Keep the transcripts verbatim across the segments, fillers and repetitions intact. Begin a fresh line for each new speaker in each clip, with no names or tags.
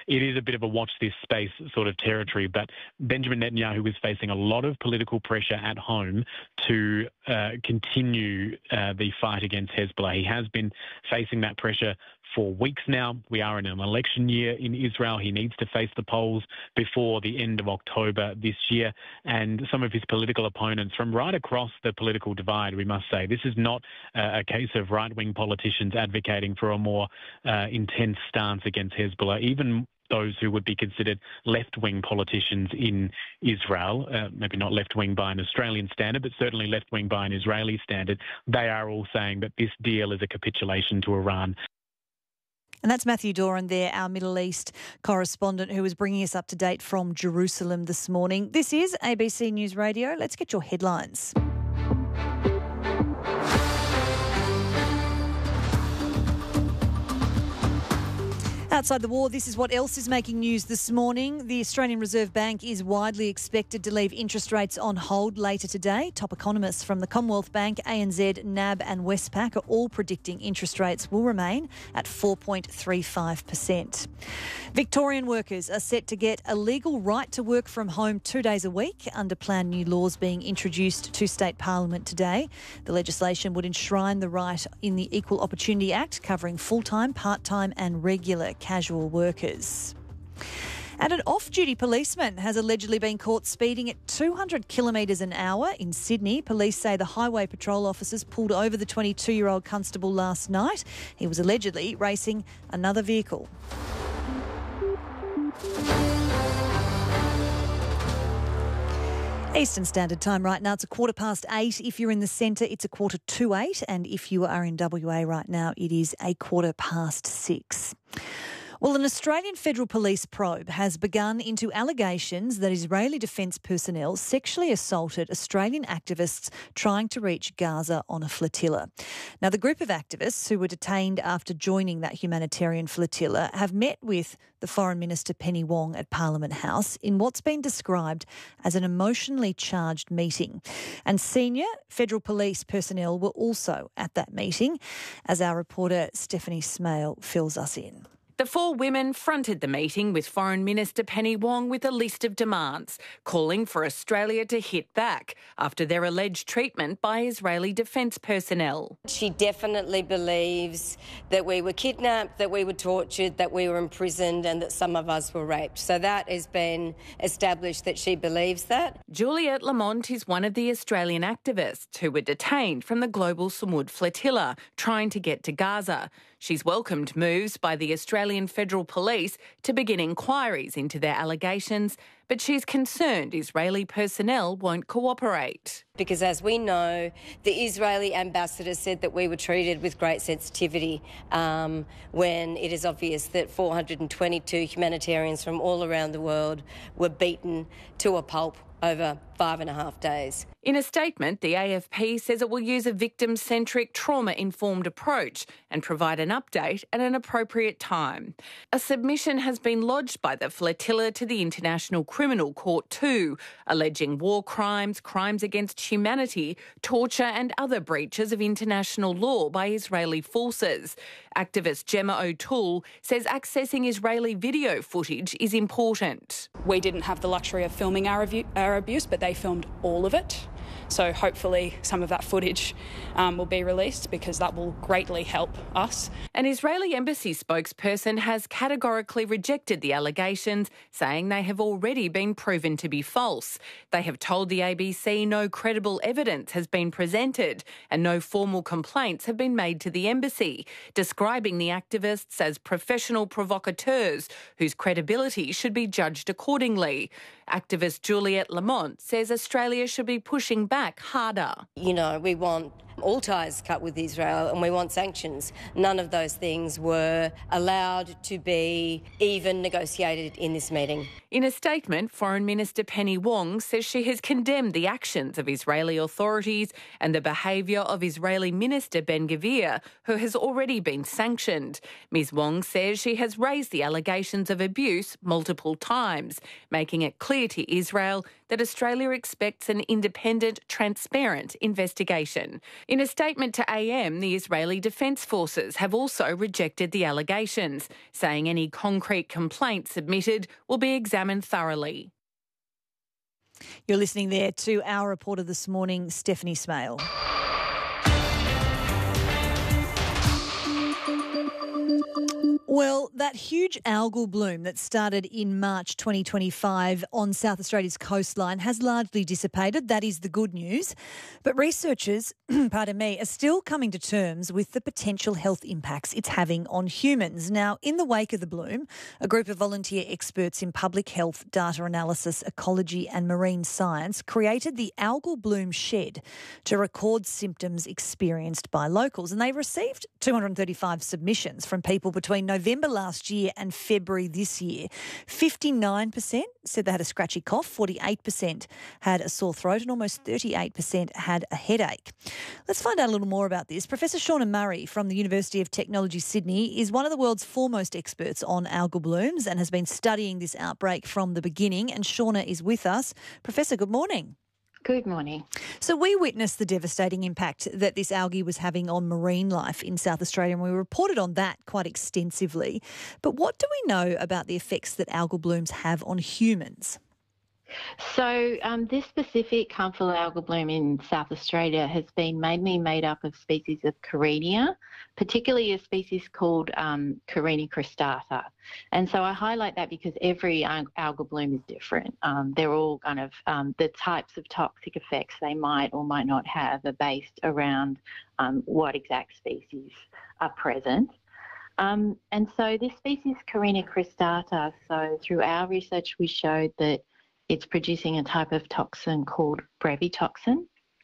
it is a bit of a watch this space sort of territory. But Benjamin Netanyahu is facing a lot of political pressure at home to uh, continue uh, the fight against Hezbollah. He has been facing that pressure for weeks now. We are in an election year in Israel. He needs to face the polls before the end of October this year. And some of his political opponents from right across the political divide, we must say, this is not uh, a case of right-wing politicians advocating for a more uh, intense stance against Hezbollah. Even those who would be considered left-wing politicians in Israel, uh, maybe not left-wing by an Australian standard, but certainly left-wing by an Israeli standard, they are all saying that this deal is a capitulation to Iran.
And that's Matthew Doran there, our Middle East correspondent, who was bringing us up to date from Jerusalem this morning. This is A B C News Radio. Let's get your headlines. Outside the war, this is what else is making news this morning. The Australian Reserve Bank is widely expected to leave interest rates on hold later today. Top economists from the Commonwealth Bank, A N Z, N A B and Westpac are all predicting interest rates will remain at four point three five percent. Victorian workers are set to get a legal right to work from home two days a week under planned new laws being introduced to State Parliament today. The legislation would enshrine the right in the Equal Opportunity Act, covering full-time, part-time and regular casual workers. And an off-duty policeman has allegedly been caught speeding at two hundred kilometres an hour in Sydney. Police say the highway patrol officers pulled over the twenty-two-year-old constable last night. He was allegedly racing another vehicle. Eastern Standard Time right now, it's a quarter past eight. If you're in the centre, it's a quarter to eight. And if you are in W A right now, it is a quarter past six. Well, an Australian Federal Police probe has begun into allegations that Israeli defence personnel sexually assaulted Australian activists trying to reach Gaza on a flotilla. Now, the group of activists who were detained after joining that humanitarian flotilla have met with the Foreign Minister Penny Wong at Parliament House in what's been described as an emotionally charged meeting. And senior Federal Police personnel were also at that meeting, as our reporter Stephanie Smale fills us in.
The four women fronted the meeting with Foreign Minister Penny Wong with a list of demands, calling for Australia to hit back after their alleged treatment by Israeli defence personnel.
She definitely believes that we were kidnapped, that we were tortured, that we were imprisoned and that some of us were raped. So that has been established that she believes that.
Juliette Lamont is one of the Australian activists who were detained from the Global Samud flotilla trying to get to Gaza. She's welcomed moves by the Australian Federal Police to begin inquiries into their allegations, but she's concerned Israeli personnel won't cooperate.
Because as we know, the Israeli ambassador said that we were treated with great sensitivity um, when it is obvious that four hundred twenty-two humanitarians from all around the world were beaten to a pulp over five and a half days.
In a statement, the A F P says it will use a victim-centric, trauma-informed approach and provide an update at an appropriate time. A submission has been lodged by the flotilla to the International Criminal Court too, alleging war crimes, crimes against humanity, torture and other breaches of international law by Israeli forces. Activist Gemma O'Toole says accessing Israeli video footage is important.
We didn't have the luxury of filming our, review, our abuse, but they filmed all of it. So hopefully some of that footage um, will be released because that will greatly help us.
An Israeli embassy spokesperson has categorically rejected the allegations, saying they have already been proven to be false. They have told the A B C no credible evidence has been presented and no formal complaints have been made to the embassy, describing the activists as professional provocateurs whose credibility should be judged accordingly. Activist Juliette Lamont says Australia should be pushing back harder.
You know, we want all ties cut with Israel and we want sanctions. None of those things were allowed to be even negotiated in this meeting.
In a statement, Foreign Minister Penny Wong says she has condemned the actions of Israeli authorities and the behaviour of Israeli Minister Ben-Gvir, who has already been sanctioned. Ms Wong says she has raised the allegations of abuse multiple times, making it clear to Israel that Australia expects an independent, transparent investigation. In a statement to A M, the Israeli Defence Forces have also rejected the allegations, saying any concrete complaints submitted will be examined thoroughly.
You're listening there to our reporter this morning, Stephanie Smale. Well, that huge algal bloom that started in March twenty twenty-five on South Australia's coastline has largely dissipated. That is the good news. But researchers, pardon me, are still coming to terms with the potential health impacts it's having on humans. Now, in the wake of the bloom, a group of volunteer experts in public health, data analysis, ecology and marine science created the Algal Bloom Shed to record symptoms experienced by locals. And they received two hundred thirty-five submissions from people between November last year and February this year. fifty-nine percent said they had a scratchy cough, forty-eight percent had a sore throat and almost thirty-eight percent had a headache. Let's find out a little more about this. Professor Shauna Murray from the University of Technology, Sydney, is one of the world's foremost experts on algal blooms and has been studying this outbreak from the beginning. And Shauna is with us. Professor, good morning.
Good morning.
So we witnessed the devastating impact that this algae was having on marine life in South Australia, and we reported on that quite extensively. But what do we know about the effects that algal blooms have on humans?
So um, this specific harmful algal bloom in South Australia has been mainly made up of species of Carenia, particularly a species called um, Carenia cristata. And so I highlight that because every algal bloom is different. Um, they're all kind of, um, the types of toxic effects they might or might not have are based around um, what exact species are present. Um, and so this species, Carenia cristata, so through our research we showed that it's producing a type of toxin called brevetoxin.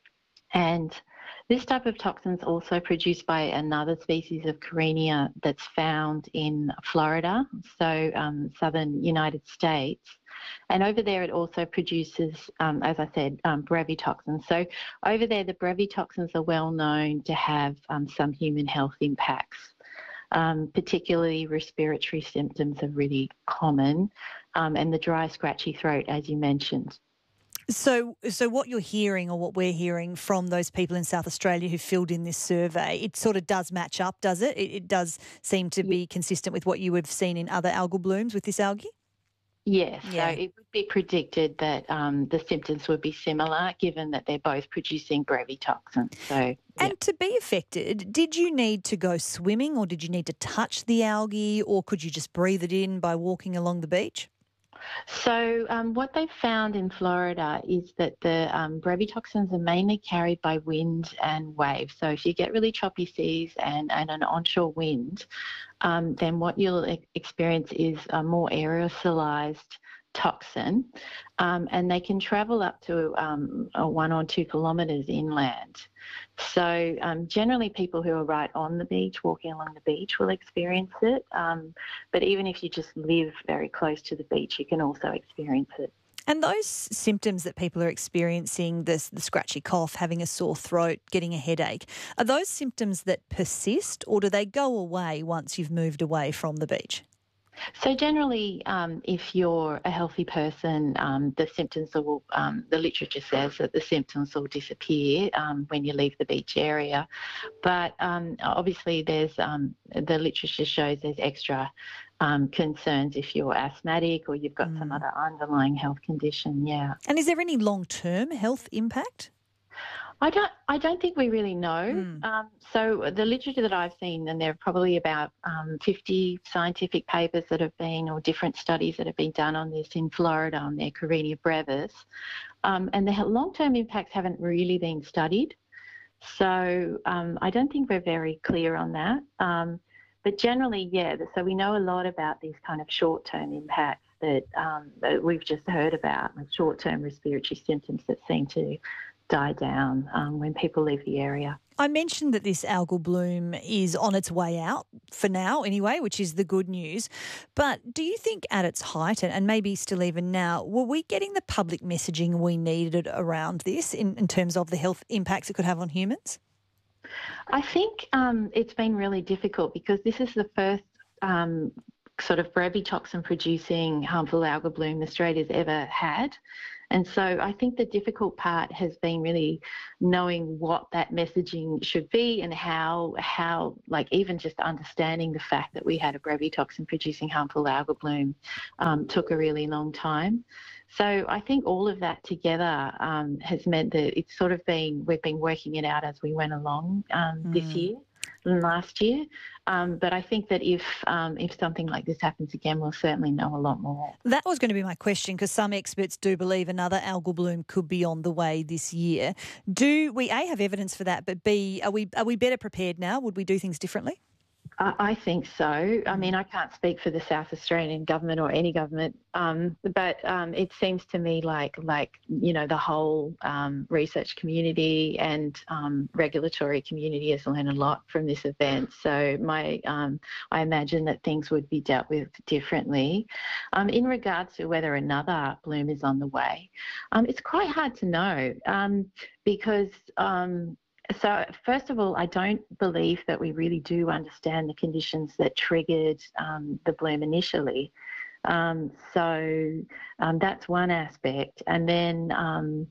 And this type of toxin is also produced by another species of Carenia that's found in Florida, so um, southern United States. And over there it also produces, um, as I said, um, brevetoxin. So over there the brevetoxins are well known to have um, some human health impacts. Um, particularly respiratory symptoms are really common, um, and the dry, scratchy throat, as you mentioned.
So, so what you're hearing, or what we're hearing from those people in South Australia who filled in this survey, it sort of does match up, does it? It, it does seem to be consistent with what you have seen in other algal blooms with this algae?
Yes,
yeah.
So it would be predicted that um, the symptoms would be similar, given that they're both producing brevetoxin. So,
and
yeah.
to be affected, did you need to go swimming, or did you need to touch the algae, or could you just breathe it in by walking along the beach?
So um, what they've found in Florida is that the um, brevetoxins are mainly carried by wind and waves. So if you get really choppy seas and, and an onshore wind, um, then what you'll e- experience is a more aerosolized toxin, um, and they can travel up to um, a one or two kilometres inland. So um, generally people who are right on the beach, walking along the beach, will experience it. Um, but even if you just live very close to the beach, you can also experience it.
And those symptoms that people are experiencing, the, the scratchy cough, having a sore throat, getting a headache, are those symptoms that persist, or do they go away once you've moved away from the beach?
So generally, um, if you're a healthy person, um, the symptoms will, um, the literature says that the symptoms will disappear um, when you leave the beach area. But um, obviously there's, um, the literature shows there's extra um, concerns if you're asthmatic or you've got mm. some other underlying health condition, yeah.
And is there any long-term health impact?
I don't. I don't think we really know.
Mm.
Um, so the literature that I've seen, and there are probably about um, fifty scientific papers that have been, or different studies that have been done on this in Florida on their Carenia brevis, um, and the long-term impacts haven't really been studied. So um, I don't think we're very clear on that. Um, but generally, yeah. So we know a lot about these kind of short-term impacts that, um, that we've just heard about, like short-term respiratory symptoms that seem to die down um, when people leave the area.
I mentioned that this algal bloom is on its way out, for now anyway, which is the good news. But do you think at its height, and maybe still even now, were we getting the public messaging we needed around this in, in terms of the health impacts it could have on humans?
I think um, it's been really difficult because this is the first um, sort of brevetoxin producing harmful algal bloom Australia's ever had. And so I think the difficult part has been really knowing what that messaging should be and how, how like even just understanding the fact that we had a brevetoxin producing harmful algal bloom um, took a really long time. So I think all of that together um, has meant that it's sort of been, we've been working it out as we went along um, mm. this year and last year. Um, but I think that if um, if something like this happens again, we'll certainly know a lot more.
That was going to be my question, because some experts do believe another algal bloom could be on the way this year. Do we, A, have evidence for that, but B, are we, are we better prepared now? Would we do things differently?
I think so. I mean, I can't speak for the South Australian government or any government, um, but um, it seems to me like, like you know, the whole um, research community and um, regulatory community has learned a lot from this event. So my, um, I imagine that things would be dealt with differently. Um, in regards to whether another bloom is on the way, um, it's quite hard to know um, because um, So first of all, I don't believe that we really do understand the conditions that triggered um, the bloom initially. Um, so um, that's one aspect. And then, um,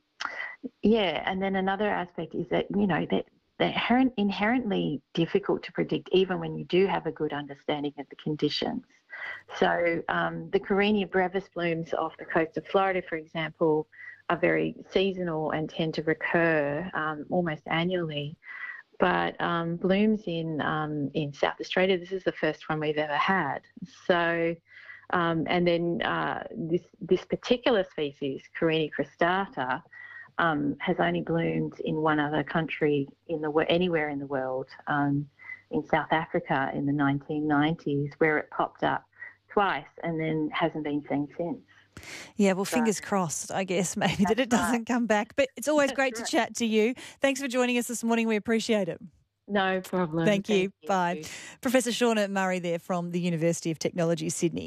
yeah, and then another aspect is that, you know, that they're inherently difficult to predict even when you do have a good understanding of the conditions. So um, the Karenia brevis blooms off the coast of Florida, for example, are very seasonal and tend to recur um, almost annually. But um, blooms in um, in South Australia, this is the first one we've ever had. So, um, and then uh, this this particular species, Karenia cristata, um, has only bloomed in one other country in the anywhere in the world, um, in South Africa in the nineteen nineties, where it popped up twice and then hasn't been seen since.
Yeah, well, fingers crossed, I guess, maybe that it doesn't right. come back. But it's always
That's
great
right.
to chat to you. Thanks for joining us this morning. We appreciate it.
No problem.
Thank you.
Thank you.
Bye. Professor Shauna Murray there from the University of Technology, Sydney.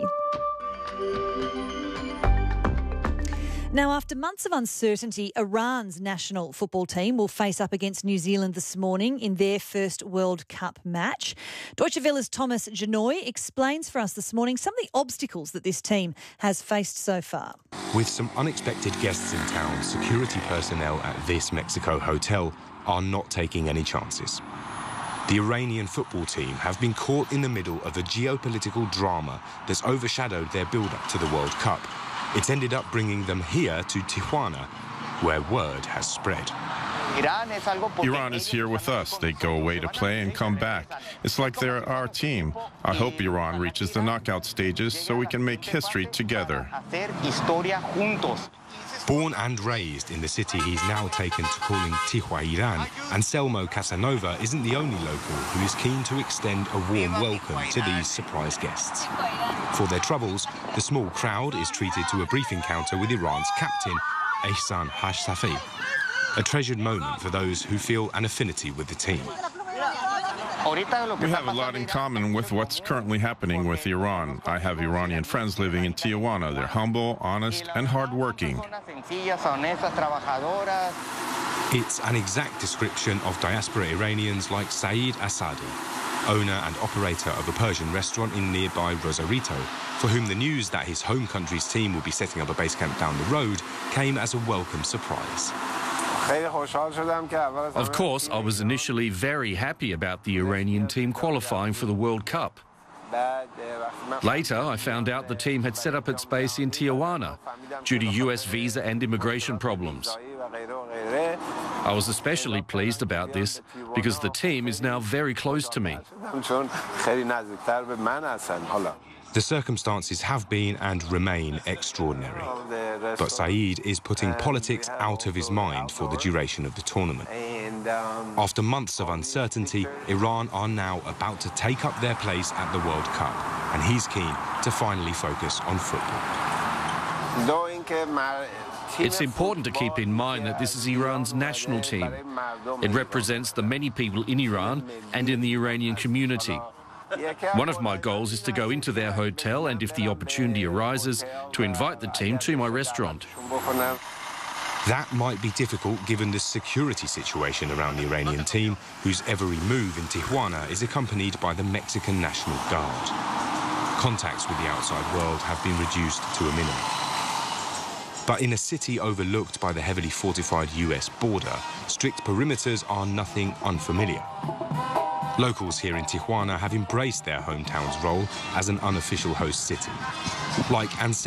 Now, after months of uncertainty, Iran's national football team will face up against New Zealand this morning in their first World Cup match. Deutsche Welle's Thomas Janoy explains for us this morning some of the obstacles that this team has faced so far.
With some unexpected guests in town, security personnel at this Mexico hotel are not taking any chances. The Iranian football team have been caught in the middle of a geopolitical drama that's overshadowed their build-up to the World Cup. It's ended up bringing them here to Tijuana, where word has spread.
Iran is here with us. They go away to play and come back. It's like they're our team. I hope Iran reaches the knockout stages so we can make history together.
Born and raised in the city he's now taken to calling Tijuana, Anselmo Casanova isn't the only local who is keen to extend a warm welcome to these surprise guests. For their troubles, the small crowd is treated to a brief encounter with Iran's captain, Ehsan Hashsafi, a treasured moment for those who feel an affinity with the team.
We have a lot in common with what's currently happening with Iran. I have Iranian friends living in Tijuana. They're humble, honest, and hardworking.
It's an exact description of diaspora Iranians like Saeed Asadi, owner and operator of a Persian restaurant in nearby Rosarito, for whom the news that his home country's team will be setting up a base camp down the road came as a welcome surprise.
Of course, I was initially very happy about the Iranian team qualifying for the World Cup. Later, I found out the team had set up its base in Tijuana due to U S visa and immigration problems. I was especially pleased about this because the team is now very close to me.
The circumstances have been and remain extraordinary. But Saeed is putting politics out of his mind for the duration of the tournament. After months of uncertainty, Iran are now about to take up their place at the World Cup, and he's keen to finally focus on football.
It's important to keep in mind that this is Iran's national team. It represents the many people in Iran and in the Iranian community. One of my goals is to go into their hotel and, if the opportunity arises, to invite the team to my restaurant.
That might be difficult given the security situation around the Iranian team, whose every move in Tijuana is accompanied by the Mexican National Guard. Contacts with the outside world have been reduced to a minimum. But in a city overlooked by the heavily fortified U S border, strict perimeters are nothing unfamiliar. Locals here in Tijuana have embraced their hometown's role as an unofficial host city. Like Ansel